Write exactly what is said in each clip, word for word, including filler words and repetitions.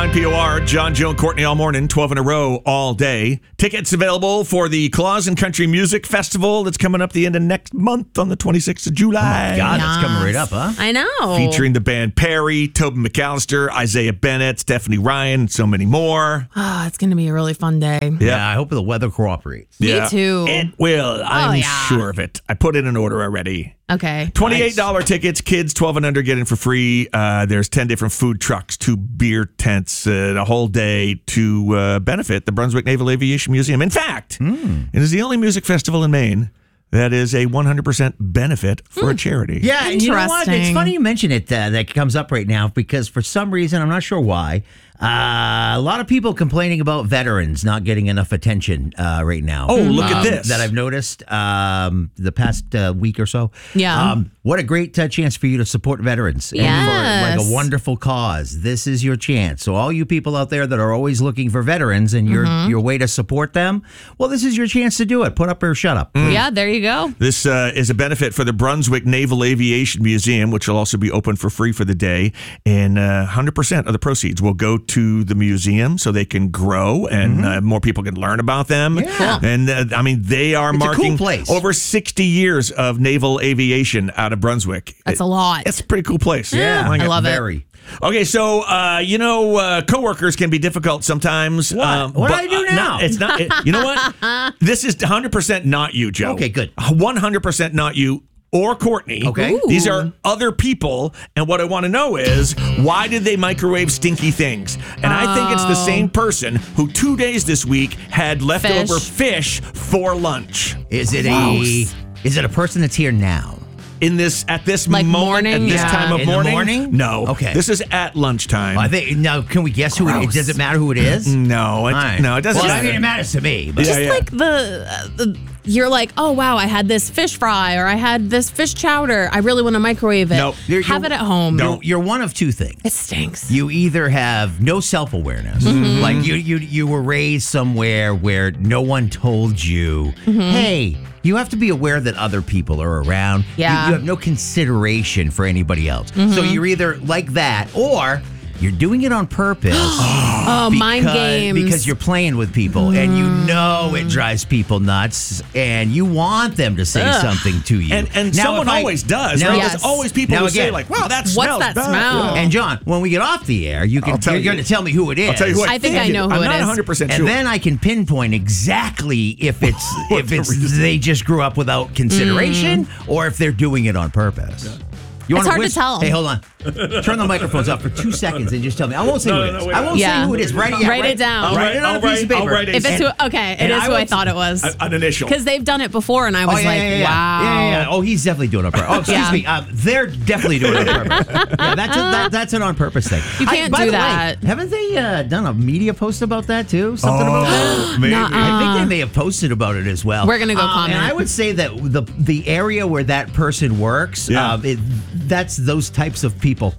P O R, John, Joe, and Courtney all morning, twelve in a row all day. Tickets available for the Claus and Country Music Festival that's coming up the end of next month on the twenty-sixth of July. Oh, my God, that's coming right up, huh? I know. Featuring the band Perry, Tobin McAllister, Isaiah Bennett, Stephanie Ryan, and so many more. Oh, it's going to be a really fun day. Yeah. Yeah, I hope the weather cooperates. Yeah. Me too. It will. I'm yeah. sure of it. I put in an order already. Okay. twenty-eight dollars nice. Tickets, kids twelve and under get in for free. Uh, there's ten different food trucks, two beer tents, uh, a whole day to uh, benefit the Brunswick Naval Aviation Museum. In fact, mm. it is the only music festival in Maine that is a one hundred percent benefit for mm. a charity. Yeah, and you know what? It's funny you mention it uh, that comes up right now because for some reason, I'm not sure why, uh, a lot of people complaining about veterans not getting enough attention uh, right now. Oh, look um, at this. That I've noticed um, the past uh, week or so. Yeah. Um, what a great uh, chance for you to support veterans. Yes. And for like a wonderful cause. This is your chance. So all you people out there that are always looking for veterans and your, mm-hmm. your way to support them, well, this is your chance to do it. Put up or shut up. Mm. Yeah, there you go. This uh, is a benefit for the Brunswick Naval Aviation Museum, which will also be open for free for the day. And uh, one hundred percent of the proceeds will go to the museum so they can grow and mm-hmm. uh, more people can learn about them. Yeah. And uh, I mean, they are it's marking a cool place. over sixty years of naval aviation out of Brunswick. That's it, a lot. It's a pretty cool place. Yeah, I love very. it. Okay, so, uh, you know, uh, coworkers can be difficult sometimes. What? Um, what but, do I do uh, now? no, it's not. It, you know what? This is one hundred percent not you, Joe. Okay, good. one hundred percent not you or Courtney. Okay. Ooh. These are other people, and what I want to know is, why did they microwave stinky things? And oh. I think it's the same person who two days this week had leftover fish, fish for lunch. Is it Gross. a is it a person that's here now? In this, at this like moment, morning, at this yeah. time of In morning? the morning? No. Okay. This is at lunchtime. I think now. Can we guess who it is? Does it matter who it is? No, it, right. no, it doesn't Well, matter. I mean, it matters to me. But Yeah, Just yeah. like the, uh, the, you're like, oh, wow, I had this fish fry or I had this fish chowder. I really want to microwave it. Nope. You're- Have you're- it at home. You're, you're one of two things. It stinks. You either have no self-awareness, Mm-hmm. like you, you, you were raised somewhere where no one told you, Mm-hmm. hey, you have to be aware that other people are around. You- Yeah. You, have no consideration for anybody else. Mm-hmm. So you're either like that or you're doing it on purpose. Oh, because, mind games. Because you're playing with people and you know it drives people nuts and you want them to say Ugh. something to you. And, and Now, someone if I- always does, now- right? Yes. There's always people Now who again, say, like, wow, that What's smells that bad. smell? And John, when we get off the air, you can I'll tell you're you. going to tell me who it is. I'll tell you who I, I think I know who I'm it not is. one hundred percent And sure. then I can pinpoint exactly if it's What if the it's reason. they just grew up without consideration or if they're doing it on purpose. You It's wanna hard to whis- tell. Hey, hold on. Turn the microphones up for two seconds and just tell me. I won't say No, who no, it no, is. wait, I wait. won't Yeah. say who it is. Write it, Write it down. I'll Write it on I'll a piece of write- I'll paper. write it. If it's who, okay, it And is I who I would- thought it was. An initial. Because they've done it before, and I was Oh, yeah, like, yeah, yeah, yeah. wow. Yeah, yeah, yeah. Oh, he's definitely doing it on purpose. Oh, excuse Yeah. me. Um, they're definitely doing it on purpose. Yeah, that's, a, that, that's an on purpose thing. You can't by do the way, that. haven't they uh, done a media post about that too? Something Oh, about that? maybe. Nuh-uh. I think they may have posted about it as well. We're gonna go Um, comment. And I would say that the the area where that person works, Yeah. um, it, that's those types of people.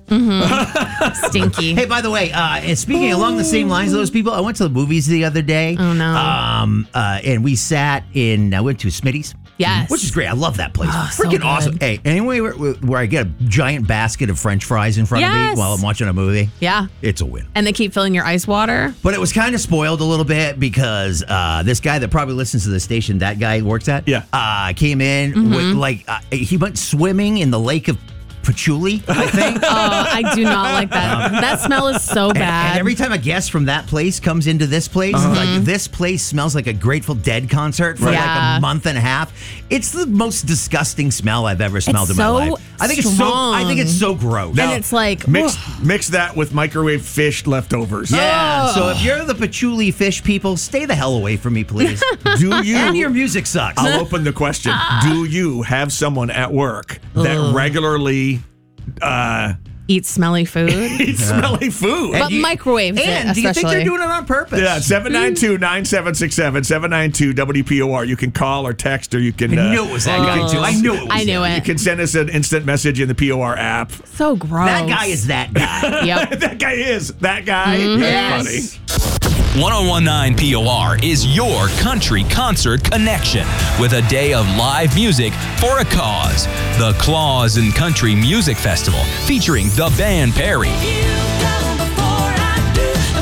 Stinky. Hey, by the way, uh, and speaking along the same lines of those people, I went to the movies the other day. Oh, no. Um, uh, and we sat in. I went to Smitty's. Yes. Which is great. I love that place. Oh, so Freaking good. awesome. Hey, anyway, where, where I get a giant basket of French fries in front of Yes. me while I'm watching a movie, Yeah. it's a win. And they keep filling your ice water. But it was kind of spoiled a little bit because uh, this guy that probably listens to the station that guy works at, Yeah. uh, came in Mm-hmm. with like uh, he went swimming in the lake of patchouli, I think. Oh, I do not like that. That smell is so And, bad. and every time a guest from that place comes into this place, Uh-huh. like this place smells like a Grateful Dead concert for Yeah. like a month and a half. It's the most disgusting smell I've ever smelled It's in my so life. I think it's so. I think it's so gross. And it's like, Mix, mix that with microwave fish leftovers. Yeah. Oh. So if you're the patchouli fish people, stay the hell away from me, please. Do you? And your music sucks. I'll open the question. Do you have someone at work that regularly uh, eat smelly food. eats smelly food? But microwaves it, And do you think especially. they're doing it on purpose? Yeah, seven nine two, nine seven six seven, seven nine two W P O R. You can call or text or you can... I uh, knew it was that guy too. I knew it was I knew him. it. You can send us an instant message in the P O R app. So gross. That guy is that guy. Yep. That guy is. That guy. That's funny. one oh one nine P O R is your country concert connection with a day of live music for a cause. The Claus and Country Music Festival featuring the band Perry,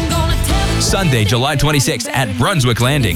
Sunday, July twenty-sixth at Brunswick Landing.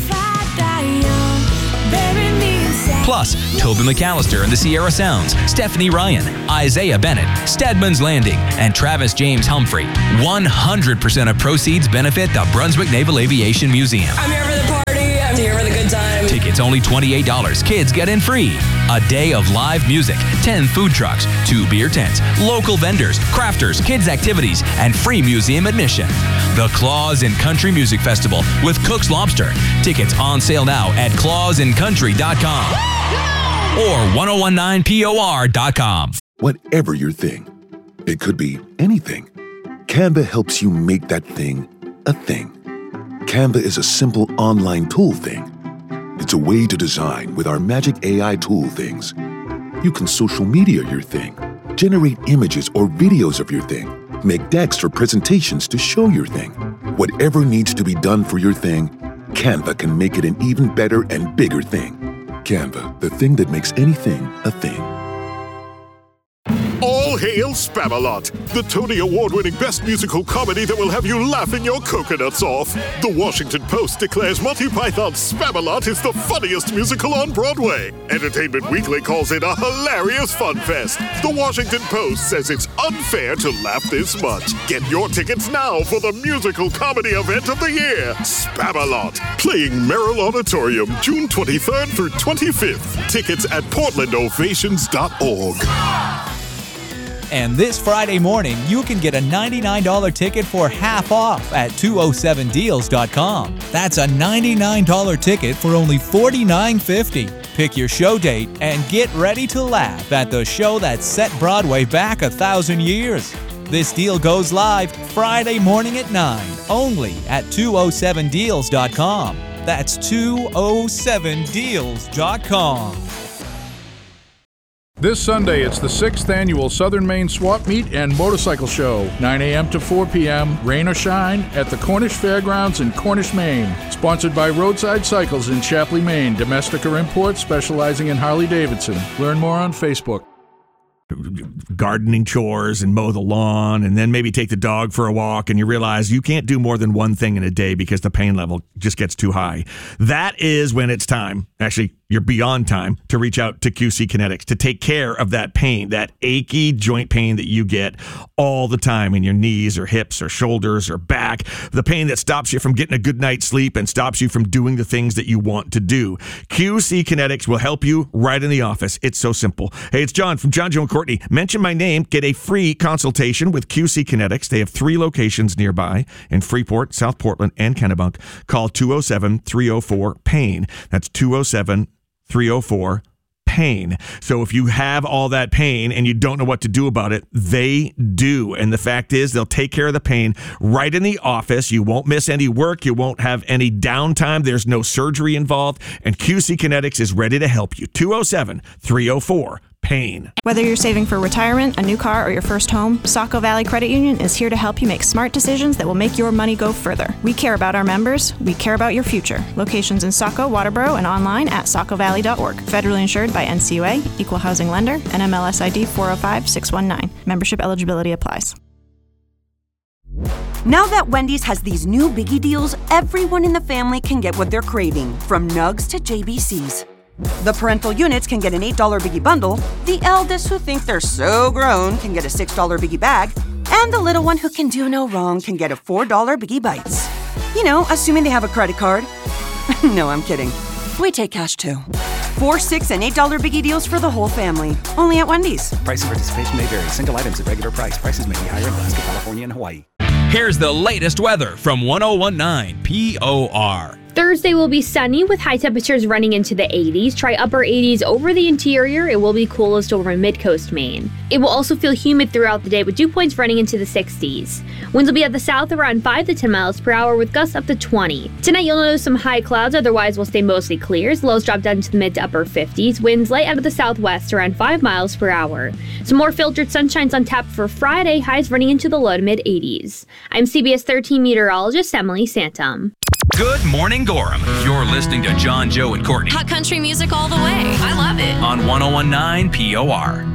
Plus, Toby McAllister and the Sierra Sounds, Stephanie Ryan, Isaiah Bennett, Stedman's Landing, and Travis James Humphrey. one hundred percent of proceeds benefit the Brunswick Naval Aviation Museum. I'm here for the party. I'm here for the good time. Tickets only twenty-eight dollars. Kids get in free. A day of live music, ten food trucks, two beer tents, local vendors, crafters, kids' activities, and free museum admission. The Claws in Country Music Festival with Cook's Lobster. Tickets on sale now at claws in country dot com or ten nineteen P O R dot com. Whatever your thing, it could be anything. Canva helps you make that thing a thing. Canva is a simple online tool thing. It's a way to design with our magic A I tool things. You can social media your thing, generate images or videos of your thing, make decks for presentations to show your thing. Whatever needs to be done for your thing, Canva can make it an even better and bigger thing. Canva, the thing that makes anything a thing. All hail Spamalot, the Tony Award-winning best musical comedy that will have you laughing your coconuts off. The Washington Post declares Monty Python's Spamalot is the funniest musical on Broadway. Entertainment Weekly calls it a hilarious fun fest. The Washington Post says it's unfair to laugh this much. Get your tickets now for the musical comedy event of the year, Spamalot, playing Merrill Auditorium June twenty-third through twenty-fifth. Tickets at portland ovations dot org. And this Friday morning, you can get a ninety-nine dollars ticket for half off at two oh seven deals dot com. That's a ninety-nine dollars ticket for only forty-nine fifty. Pick your show date and get ready to laugh at the show that set Broadway back a thousand years. This deal goes live Friday morning at nine, only at two oh seven deals dot com. That's two oh seven deals dot com. This Sunday, it's the sixth annual Southern Maine Swap Meet and Motorcycle Show, nine a.m. to four p.m., rain or shine, at the Cornish Fairgrounds in Cornish, Maine. Sponsored by Roadside Cycles in Chapley, Maine, domestic or import, specializing in Harley-Davidson. Learn more on Facebook. Gardening chores and mow the lawn, and then maybe take the dog for a walk, and you realize you can't do more than one thing in a day because the pain level just gets too high. That is when it's time, actually you're beyond time, to reach out to Q C Kinetics to take care of that pain, that achy joint pain that you get all the time in your knees or hips or shoulders or back, the pain that stops you from getting a good night's sleep and stops you from doing the things that you want to do. Q C Kinetics will help you right in the office. It's so simple. Hey, it's John from John, Joe, and Courtney. Mention my name, get a free consultation with Q C Kinetics. They have three locations nearby in Freeport, South Portland, and Kennebunk. Call two oh seven, three oh four, pain. That's two oh seven, three oh four, pain. So if you have all that pain and you don't know what to do about it, they do. And the fact is, they'll take care of the pain right in the office. You won't miss any work. You won't have any downtime. There's no surgery involved. And Q C Kinetics is ready to help you. two oh seven, three oh four, pain. Whether you're saving for retirement, a new car, or your first home, Saco Valley Credit Union is here to help you make smart decisions that will make your money go further. We care about our members. We care about your future. Locations in Saco, Waterboro, and online at saco valley dot org. Federally insured by N C U A, Equal Housing Lender, N M L S I D four oh five six one nine. Membership eligibility applies. Now that Wendy's has these new biggie deals, everyone in the family can get what they're craving, from nugs to J B Cs. The parental units can get an eight dollar biggie bundle, the eldest who think they're so grown can get a six dollar biggie bag, and the little one who can do no wrong can get a four dollar biggie bites. You know, assuming they have a credit card. No, I'm kidding. We take cash too. Four, six, and eight dollar biggie deals for the whole family. Only at Wendy's. Price and participation may vary. Single items at regular price. Prices may be higher in Alaska, California, and Hawaii. Here's the latest weather from ten nineteen P O R. Thursday will be sunny with high temperatures running into the eighties. Try upper eighties over the interior. It will be coolest over mid-coast Maine. It will also feel humid throughout the day with dew points running into the sixties. Winds will be at the south around five to ten miles per hour with gusts up to twenty. Tonight you'll notice some high clouds, otherwise will stay mostly clear. Lows drop down to the mid to upper fifties. Winds light out of the southwest around five miles per hour. Some more filtered sunshine's on tap for Friday, highs running into the low to mid eighties. I'm C B S thirteen meteorologist Emily Santum. Good morning, Gorham. You're listening to John, Joe, and Courtney. Hot country music all the way. I love it. On ten nineteen P O R.